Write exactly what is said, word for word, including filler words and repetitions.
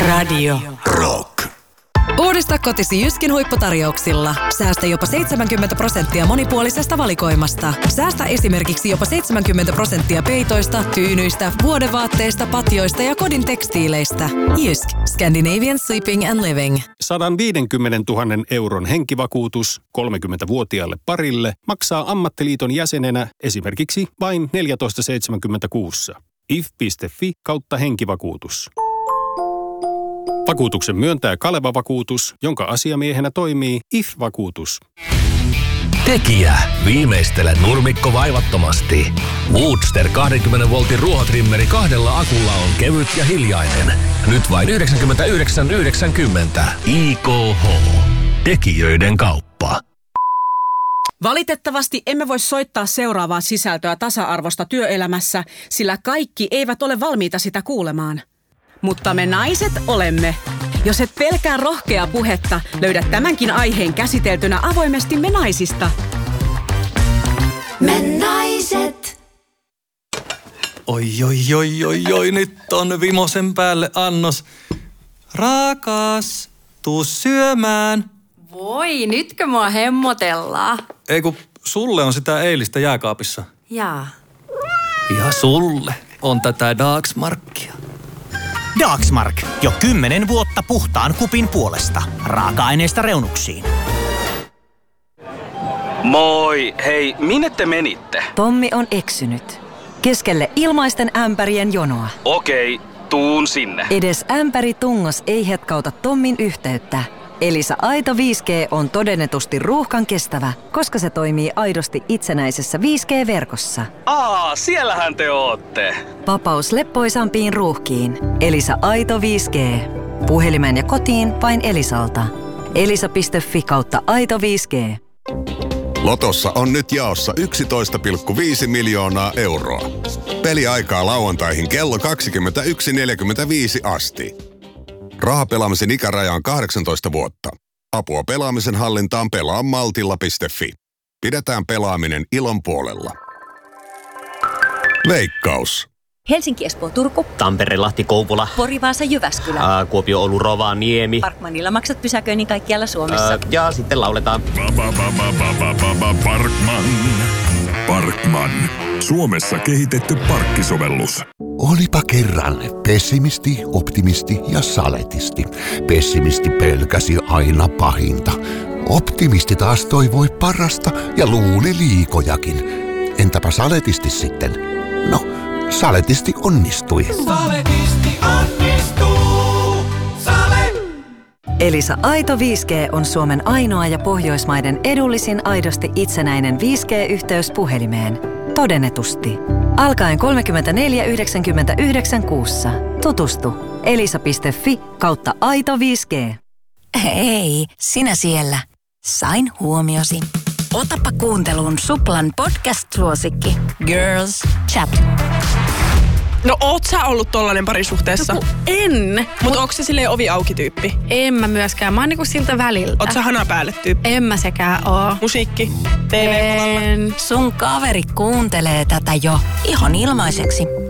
Radio Rock. Uudista kotisi Jyskin huipputarjouksilla. Säästä jopa seitsemänkymmentä prosenttia monipuolisesta valikoimasta. Säästä esimerkiksi jopa seitsemänkymmentä prosenttia peitoista, tyynyistä, vuodevaatteista, patjoista ja kodin tekstiileistä. Jysk. Scandinavian Sleeping and Living. sata viisikymmentätuhatta euron henkivakuutus kolmekymmentävuotiaalle parille maksaa ammattiliiton jäsenenä esimerkiksi vain neljätoista seitsemänkymmentä kuussa. if piste fi kautta henkivakuutus. Vakuutuksen myöntää Kaleva Vakuutus, jonka asiamiehenä toimii I F-vakuutus. Tekijä. Viimeistele nurmikko vaivattomasti. Woodster kaksikymmentä voltin ruohotrimmeri kahdella akulla on kevyt ja hiljainen. Nyt vain yhdeksänkymmentäyhdeksän yhdeksänkymmentä. I K H. Tekijöiden kauppa. Valitettavasti emme voi soittaa seuraavaa sisältöä tasa-arvosta työelämässä, sillä kaikki eivät ole valmiita sitä kuulemaan. Mutta me naiset olemme. Jos et pelkää rohkeaa puhetta, löydät tämänkin aiheen käsiteltynä avoimesti Me naisista. Me naiset. Oi, oi, oi, oi, oi, nyt on vimosen päälle annos. Rakas, tuu syömään. Voi, nytkö mua hemmotellaan? Ei kun sulle on sitä eilistä jääkaapissa. Jaa. Ja sulle on tätä Dagsmarkia. Dagsmark. Jo kymmenen vuotta puhtaan kupin puolesta. Raaka-aineista reunuksiin. Moi! Hei, minne te menitte? Tommi on eksynyt. Keskelle ilmaisten ämpärien jonoa. Okei, tuun sinne. Edes ämpäri tungos ei hetkauta Tommin yhteyttä. Elisa Aito viisi G on todennetusti ruuhkan kestävä, koska se toimii aidosti itsenäisessä viisi G-verkossa. Aa, siellähän te ootte. Vapaus leppoisampiin ruuhkiin. Elisa Aito viisi G. Puhelimeen ja kotiin vain Elisalta. elisa piste fi kautta aito viisi G. Lotossa on nyt jaossa yksitoista pilkku viisi miljoonaa euroa. Peliaikaa lauantaihin kello kaksikymmentäyksi neljäkymmentäviisi asti. Rahapelaamisen ikäraja on kahdeksantoista vuotta. Apua pelaamisen hallintaan pelaa maltilla piste fi. Pidetään pelaaminen ilon puolella. Veikkaus. Helsinki, Espoo, Turku. Tampere, Lahti, Kouvola. Pori, Vaasa, Jyväskylä. Ää, Kuopio, Oulu, Rovaniemi. Parkmanilla maksat pysäköinnin kaikkialla Suomessa. Ää, ja sitten lauletaan. Parkman. Parkman. Suomessa kehitetty parkkisovellus. Olipa kerran pessimisti, optimisti ja saletisti. Pessimisti pelkäsi aina pahinta. Optimisti taas toivoi parasta ja luuli liikojakin. Entäpä saletisti sitten? No, saletisti onnistui. Saletisti onnistuu. Sale! Elisa Aito viisi G on Suomen ainoa ja Pohjoismaiden edullisin aidosti itsenäinen viisi G-yhteys puhelimeen. Todennetusti. Alkaen kolmekymmentäneljä yhdeksänkymmentäyhdeksän kuussa. Tutustu. elisa piste fi kautta aito viisi G. Hei, sinä siellä. Sain huomiosi. Otapa kuunteluun Suplan podcast-suosikki Girls Chat. No oot sä ollut tollanen parisuhteessa? No en. Mut onko se silleen ovi auki tyyppi? En mä myöskään. Mä oon niinku siltä väliltä. Oot sä hana päälle tyyppi? En mä sekään oo. Musiikki? T V-kovalla? Sun kaveri kuuntelee tätä jo ihan ilmaiseksi.